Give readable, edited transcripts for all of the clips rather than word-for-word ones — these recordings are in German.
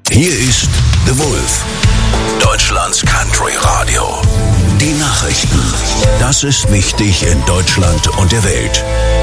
Hier ist The Wolf, Deutschlands Country Radio. Die Nachrichten. Das ist wichtig in Deutschland und der Welt.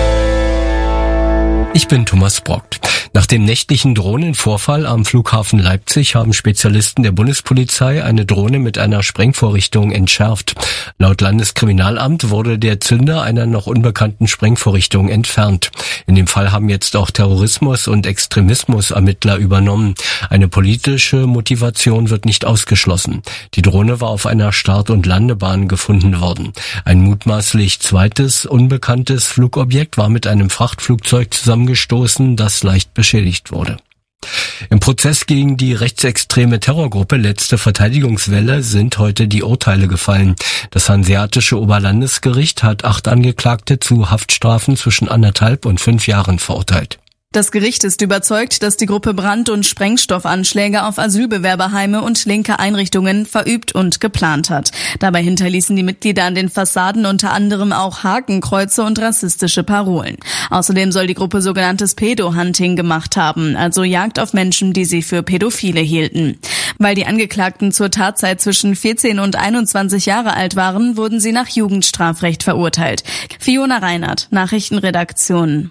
Ich bin Thomas Brockt. Nach dem nächtlichen Drohnenvorfall am Flughafen Leipzig haben Spezialisten der Bundespolizei eine Drohne mit einer Sprengvorrichtung entschärft. Laut Landeskriminalamt wurde der Zünder einer noch unbekannten Sprengvorrichtung entfernt. In dem Fall haben jetzt auch Terrorismus- und Extremismus-Ermittler übernommen. Eine politische Motivation wird nicht ausgeschlossen. Die Drohne war auf einer Start- und Landebahn gefunden worden. Ein mutmaßlich zweites, unbekanntes Flugobjekt war mit einem Frachtflugzeug zusammengestoßen, das leicht beschädigt wurde. Im Prozess gegen die rechtsextreme Terrorgruppe Letzte Verteidigungswelle sind heute die Urteile gefallen. Das Hanseatische Oberlandesgericht hat 8 Angeklagte zu Haftstrafen zwischen 1,5 und 5 Jahren verurteilt. Das Gericht ist überzeugt, dass die Gruppe Brand- und Sprengstoffanschläge auf Asylbewerberheime und linke Einrichtungen verübt und geplant hat. Dabei hinterließen die Mitglieder an den Fassaden unter anderem auch Hakenkreuze und rassistische Parolen. Außerdem soll die Gruppe sogenanntes Pedo-Hunting gemacht haben, also Jagd auf Menschen, die sie für Pädophile hielten. Weil die Angeklagten zur Tatzeit zwischen 14 und 21 Jahre alt waren, wurden sie nach Jugendstrafrecht verurteilt. Fiona Reinhardt, Nachrichtenredaktion.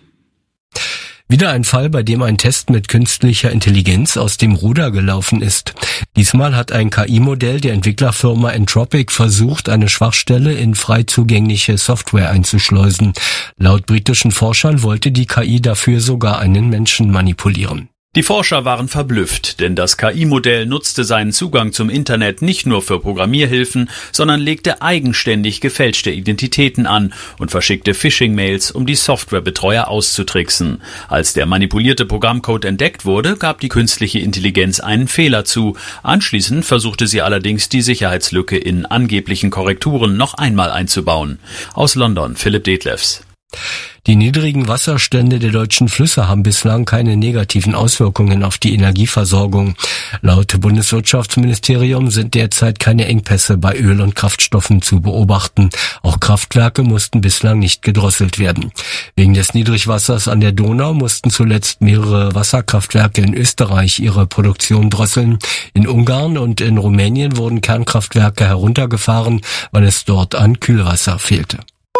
Wieder ein Fall, bei dem ein Test mit künstlicher Intelligenz aus dem Ruder gelaufen ist. Diesmal hat ein KI-Modell der Entwicklerfirma Entropic versucht, eine Schwachstelle in frei zugängliche Software einzuschleusen. Laut britischen Forschern wollte die KI dafür sogar einen Menschen manipulieren. Die Forscher waren verblüfft, denn das KI-Modell nutzte seinen Zugang zum Internet nicht nur für Programmierhilfen, sondern legte eigenständig gefälschte Identitäten an und verschickte Phishing-Mails, um die Softwarebetreuer auszutricksen. Als der manipulierte Programmcode entdeckt wurde, gab die künstliche Intelligenz einen Fehler zu. Anschließend versuchte sie allerdings, die Sicherheitslücke in angeblichen Korrekturen noch einmal einzubauen. Aus London, Philipp Detlefs. Die niedrigen Wasserstände der deutschen Flüsse haben bislang keine negativen Auswirkungen auf die Energieversorgung. Laut Bundeswirtschaftsministerium sind derzeit keine Engpässe bei Öl- und Kraftstoffen zu beobachten. Auch Kraftwerke mussten bislang nicht gedrosselt werden. Wegen des Niedrigwassers an der Donau mussten zuletzt mehrere Wasserkraftwerke in Österreich ihre Produktion drosseln. In Ungarn und in Rumänien wurden Kernkraftwerke heruntergefahren, weil es dort an Kühlwasser fehlte.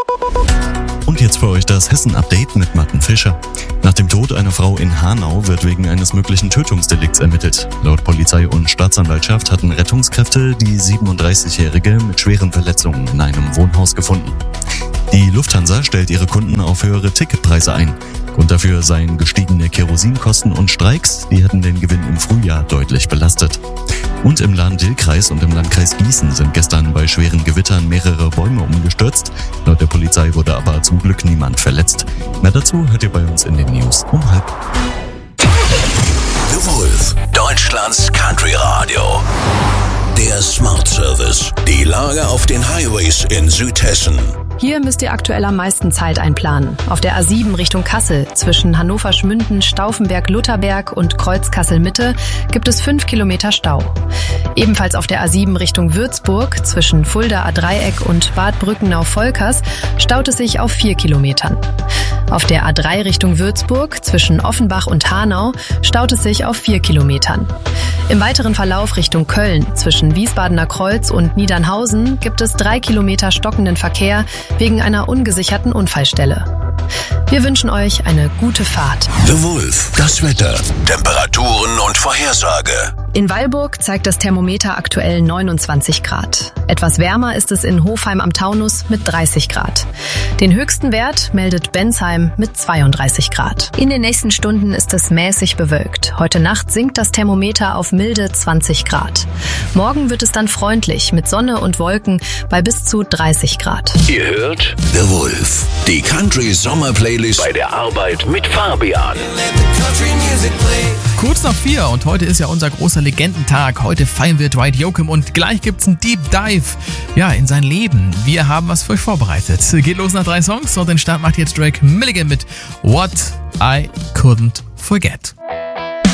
Und jetzt für euch das Hessen-Update mit Martin Fischer. Nach dem Tod einer Frau in Hanau wird wegen eines möglichen Tötungsdelikts ermittelt. Laut Polizei und Staatsanwaltschaft hatten Rettungskräfte die 37-Jährige mit schweren Verletzungen in einem Wohnhaus gefunden. Die Lufthansa stellt ihre Kunden auf höhere Ticketpreise ein. Grund dafür seien gestiegene Kerosinkosten und Streiks, die hätten den Gewinn im Frühjahr deutlich belastet. Und im Lahn-Dill-Kreis und im Landkreis Gießen sind gestern bei schweren Gewittern mehrere Bäume umgestürzt. Laut der Polizei wurde aber zum Glück niemand verletzt. Mehr dazu hört ihr bei uns in den News um 12:30. The Wolf, Deutschlands Country Radio. Der Smart Service. Die Lage auf den Highways in Südhessen. Hier müsst ihr aktuell am meisten Zeit einplanen. Auf der A7 Richtung Kassel zwischen Hannover-Schmünden, Stauffenberg-Lutherberg und Kreuz-Kassel-Mitte gibt es 5 Kilometer Stau. Ebenfalls auf der A7 Richtung Würzburg zwischen Fulda-A-Dreieck und Bad Brückenau-Volkers staut es sich auf 4 Kilometern. Auf der A3 Richtung Würzburg zwischen Offenbach und Hanau staut es sich auf 4 Kilometern. Im weiteren Verlauf Richtung Köln zwischen Wiesbadener Kreuz und Niedernhausen gibt es 3 Kilometer stockenden Verkehr wegen einer ungesicherten Unfallstelle. Wir wünschen euch eine gute Fahrt. The Wolf, das Wetter, Temperaturen und Vorhersage. In Weilburg zeigt das Thermometer aktuell 29 Grad. Etwas wärmer ist es in Hofheim am Taunus mit 30 Grad. Den höchsten Wert meldet Bensheim mit 32 Grad. In den nächsten Stunden ist es mäßig bewölkt. Heute Nacht sinkt das Thermometer auf milde 20 Grad. Morgen wird es dann freundlich mit Sonne und Wolken bei bis zu 30 Grad. Ihr hört The Wolf, die Country Sommer Playlist bei der Arbeit mit Fabian. Kurz nach 4 und heute ist ja unser großer Legendentag. Heute feiern wir Dwight Yoakam und gleich gibt's einen Deep Dive, in sein Leben. Wir haben was für euch vorbereitet. Geht los nach 3 Songs und den Start macht jetzt Drake Milligan mit What I Couldn't Forget.